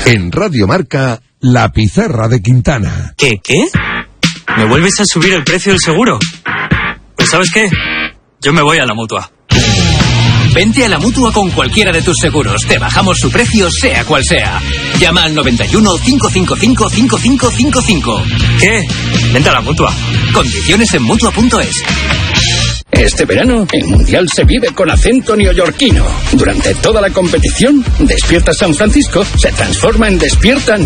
En Radio Marca, La Pizarra de Quintana. ¿Qué? ¿Me vuelves a subir el precio del seguro? Pues ¿sabes qué? Yo me voy a la Mutua. Vente a la Mutua con cualquiera de tus seguros. Te bajamos su precio, sea cual sea. Llama al 91 555 5555. ¿Qué? Vente a la Mutua. Condiciones en Mutua.es. Este verano, el Mundial se vive con acento neoyorquino. Durante toda la competición, Despierta San Francisco se transforma en Despierta